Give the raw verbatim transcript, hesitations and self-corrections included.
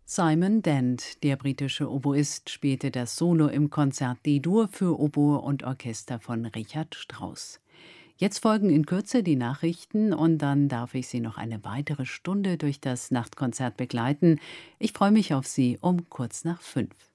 Simon Dent, der britische Oboist, spielte das Solo im Konzert D-Dur für Oboe und Orchester von Richard Strauss. Jetzt folgen in Kürze die Nachrichten und dann darf ich Sie noch eine weitere Stunde durch das Nachtkonzert begleiten. Ich freue mich auf Sie um kurz nach fünf.